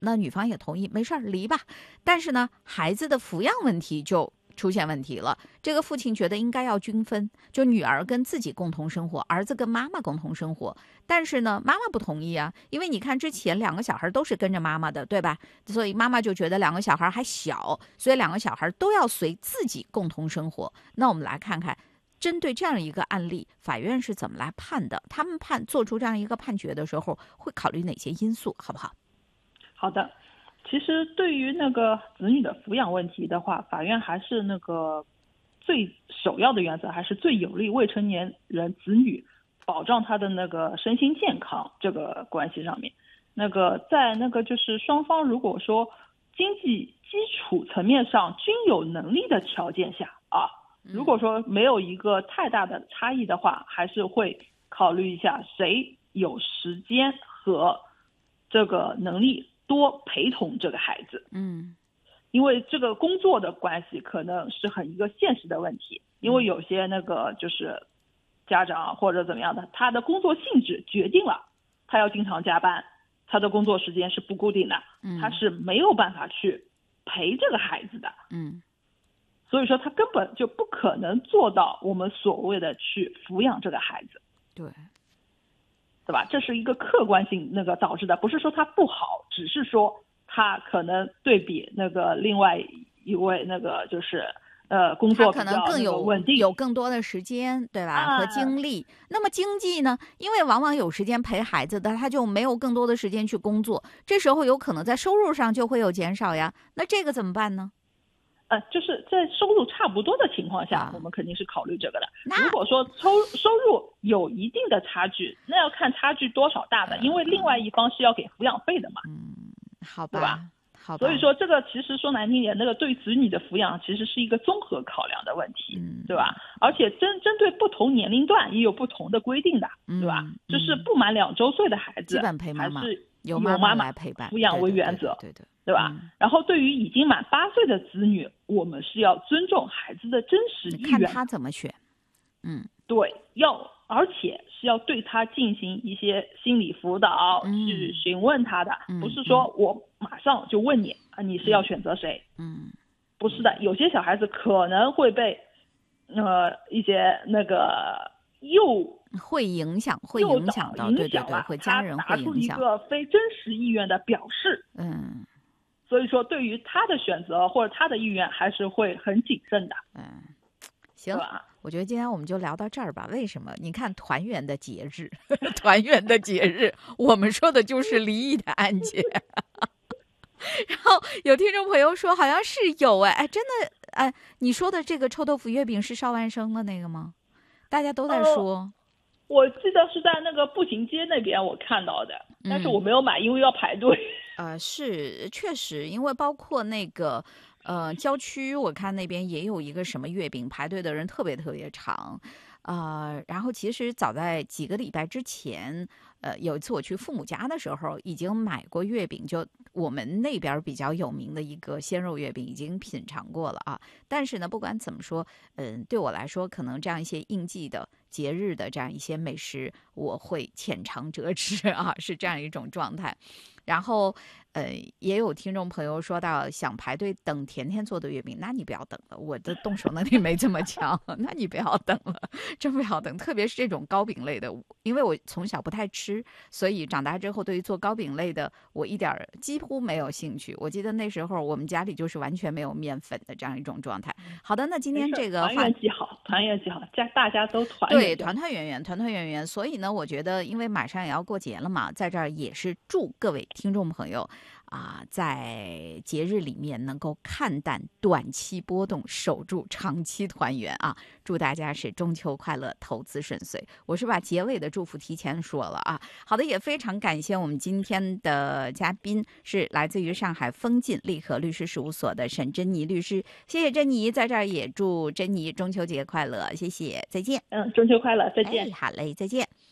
那女方也同意，没事儿离吧。但是呢，孩子的抚养问题就出现问题了。这个父亲觉得应该要均分，就女儿跟自己共同生活，儿子跟妈妈共同生活。但是呢，妈妈不同意啊，因为你看之前2个小孩都是跟着妈妈的，对吧？所以妈妈就觉得2个小孩还小，所以2个小孩都要随自己共同生活。那我们来看看，针对这样一个案例，法院是怎么来判的？他们做出这样一个判决的时候，会考虑哪些因素，好不好？ 好的。其实对于那个子女的抚养问题的话，法院还是那个最首要的原则，还是最有利未成年人子女保障他的那个身心健康这个关系上面。那个在那个就是双方如果说经济基础层面上均有能力的条件下啊，如果说没有一个太大的差异的话，还是会考虑一下谁有时间和这个能力多陪同这个孩子。因为这个工作的关系可能是很一个现实的问题，因为有些那个就是家长或者怎么样的，他的工作性质决定了他要经常加班，他的工作时间是不固定的，他是没有办法去陪这个孩子的。所以说他根本就不可能做到我们所谓的去抚养这个孩子。对吧？这是一个客观性那个导致的，不是说他不好，只是说他可能对比那个另外一位那个就是工作比较他可能更稳定， 有更多的时间，对吧？和精力。那么经济呢？因为往往有时间陪孩子的，他就没有更多的时间去工作，这时候有可能在收入上就会有减少呀。那这个怎么办呢？ 就是在收入差不多的情况下，我们肯定是考虑这个的。如果说收入有一定的差距，那要看差距多少大的，因为另外一方是要给抚养费的嘛。 好吧， 对吧？ 好吧。 所以说这个其实说难听点，那个对子女的抚养其实是一个综合考量的问题，对吧？而且针对不同年龄段也有不同的规定的，对吧？就是不满2周岁的孩子， 基本陪妈妈， 还是由妈妈来陪伴， 抚养为原则， 对吧？然后对于已经满8岁的子女，我们是要尊重孩子的真实意愿， 看他怎么选。 对，而且是要对他进行一些心理辅导，去询问他的，不是说我马上就问你你是要选择谁？不是的，有些小孩子可能会被一些那个会影响到，对，会家人会影响， 他打出一个非真实意愿的表示。所以说对于他的选择或者他的意愿还是会很谨慎的。 行，我觉得今天我们就聊到这儿吧。为什么？你看团圆的节日，团圆的节日，我们说的就是离异的案件。然后有听众朋友说，好像是有真的你说的这个臭豆腐月饼是邵万生的那个吗？大家都在说。 我记得是在那个步行街那边我看到的，但是我没有买，因为要排队。 是确实，因为包括那个郊区，我看那边也有一个什么月饼，排队的人特别特别长。然后其实早在几个礼拜之前，有一次我去父母家的时候，已经买过月饼，就我们那边比较有名的一个鲜肉月饼，已经品尝过了啊。但是呢，不管怎么说，对我来说，可能这样一些应季的节日的这样一些美食，我会浅尝辄止啊，是这样一种状态。然后也有听众朋友说到想排队等甜甜做的月饼，那你不要等了，我的动手能力没这么强，那你不要等了，真不要等。特别是这种糕饼类的，因为我从小不太吃，所以长大之后对于做糕饼类的我几乎没有兴趣。我记得那时候我们家里就是完全没有面粉的这样一种状态。好的，那今天这个团圆即好，大家都团圆， 对，团圆圆。所以呢，我觉得因为马上也要过节了嘛，在这儿也是祝各位听众朋友在节日里面能够看淡短期波动，守住长期团圆啊！祝大家是中秋快乐，投资顺遂。我是把结尾的祝福提前说了啊。好的，也非常感谢我们今天的嘉宾是来自于上海丰晋利和律师事务所的沈珍妮律师，谢谢珍妮，在这儿也祝珍妮中秋节快乐，谢谢，再见。 中秋快乐，再见。 好嘞，再见。好。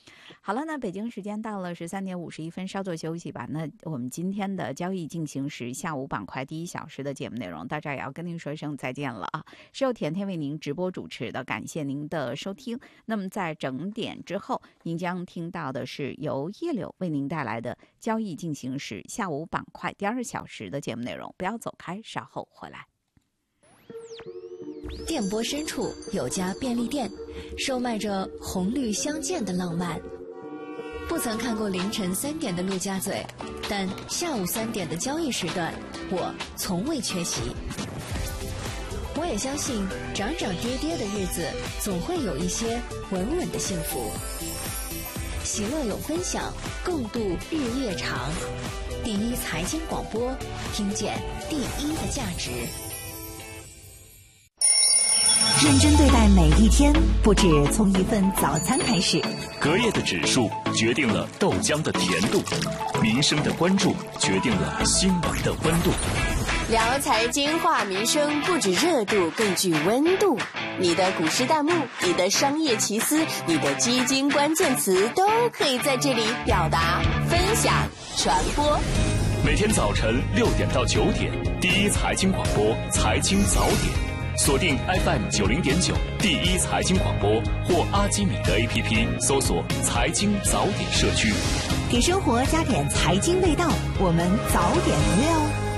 好了，那北京时间到了13:51，稍作休息吧。那我们今天的交易进行时下午板块第1小时的节目内容到这儿也要跟您说一声再见了啊！是由甜甜为您直播主持的，感谢您的收听。那么在整点之后，您将听到的是由叶柳为您带来的交易进行时下午板块第2小时的节目内容。不要走开，稍后回来。 电波深处有家便利店，售卖着红绿相间的浪漫。不曾看过凌晨3点的陆家嘴，但下午3点的交易时段，我从未缺席。我也相信涨涨跌跌的日子，总会有一些稳稳的幸福。喜乐有分享，共度日夜长。第1财经广播，听见第1的价值。 认真对待每一天，不止从一份早餐开始。 隔夜的指数决定了豆浆的甜度，民生的关注决定了新闻的温度。 聊财经话民生，不止热度，更具温度。你的股市弹幕，你的商业奇思，你的基金关键词，都可以在这里表达、分享、传播。 每天早晨6点到9点，第1财经广播财经早点。锁定 FM 90.9第1财经广播或阿基米德 APP 搜索财经早点社区， 给生活加点财经味道，我们早点约哦。